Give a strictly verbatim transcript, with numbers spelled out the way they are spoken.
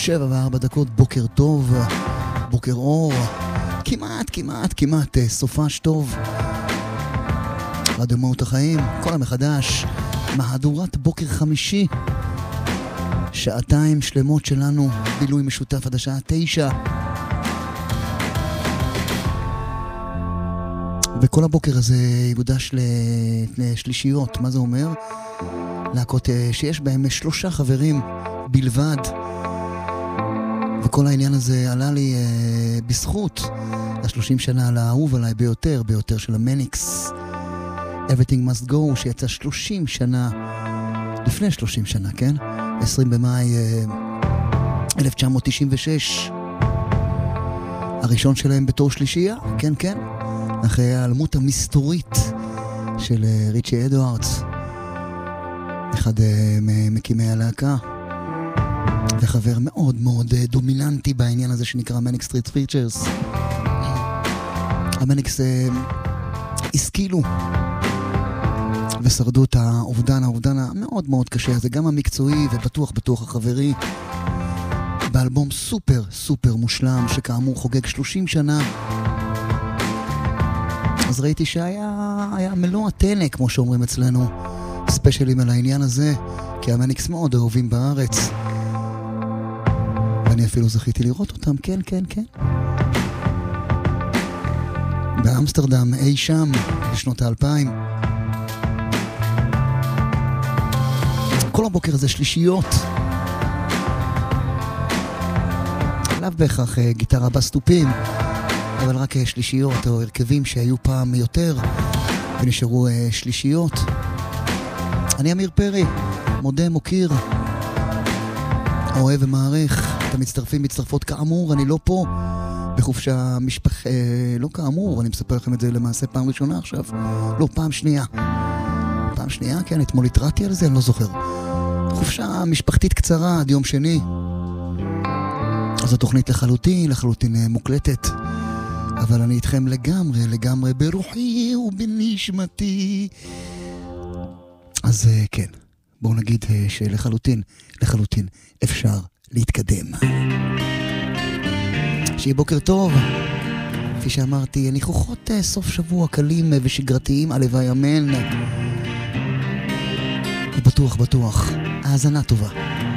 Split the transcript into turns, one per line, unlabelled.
שבע וארבע דקות, בוקר טוב, בוקר אור, כמעט, כמעט, כמעט, סופש טוב. רדיו מהות החיים, כל המחדש, מהדורת בוקר חמישי, שעתיים שלמות שלנו, בילוי משותף עד השעה תשע. וכל הבוקר הזה יוקדש לשלישיות. מה זה אומר? להקות שיש בהם שלושה חברים בלבד. וכל העניין הזה עלה לי אה, בזכות השלושים שנה לאהוב עליי ביותר, ביותר של המניקס. Everything Must Go, שיצא שלושים שנה, לפני שלושים שנה, כן? עשרים במאי אה, אלף תשע מאות תשעים ושש. הראשון שלהם בתור שלישייה, כן, כן. אחרי העלמות המסתורית של אה, ריצ'י אדוארדס. אחד אה, מקימי הלהקה. וחבר מאוד מאוד דומיננטי בעניין הזה שנקרא מניק סטריט פיצ'רס. המניקס השכילו ושרדו את האובדן, האובדן המאוד מאוד קשה הזה, גם המקצועי ובטוח בטוח החברי, באלבום סופר סופר מושלם שכאמור חוגג שלושים שנה. אז ראיתי שהיה היה מלוא הטנק, כמו שאומרים אצלנו, ספיישלים על העניין הזה, כי המניקס מאוד אוהבים בארץ. אני אפילו זכיתי לראות אותם, כן, כן, כן. באמסטרדם, אי שם, בשנות האלפיים. כל הבוקר הזה שלישיות. לאו בהכרח גיטרה בסטופים, אבל רק שלישיות או הרכבים שהיו פעם יותר, ונשארו שלישיות. אני אמיר פרי, מודה, מוקיר, אוהב ומעריך את המצטרפים, מצטרפות. כאמור, אני לא פה בחופשה משפח... לא כאמור, אני מספר לכם את זה למעשה פעם ראשונה עכשיו. לא, פעם שנייה. פעם שנייה, כן, אתמול התרעתי על זה, אני לא זוכר. חופשה משפחתית קצרה עד יום שני. אז התוכנית לחלוטין, לחלוטין מוקלטת. אבל אני איתכם לגמרי, לגמרי ברוחי ובנשמתי. אז כן. בואו נגיד שלחלוטין, לחלוטין אפשר להתקדם. שיהיה בוקר טוב. כפי שאמרתי, ניחוחות סוף שבוע קלים ושגרתיים, הלוואי אמן. ובטוח, בטוח, האזנה טובה.